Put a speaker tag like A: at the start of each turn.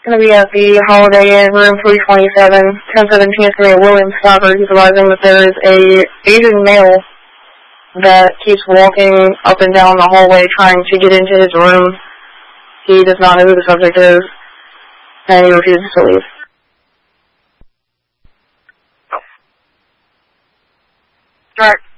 A: Going to be at the Holiday Inn, room 327, 1017 Street, William Stockard. He's advising that there is a Asian male that keeps walking up and down the hallway trying to get into his room. He does not know who the subject is, and he refuses to leave.
B: Start.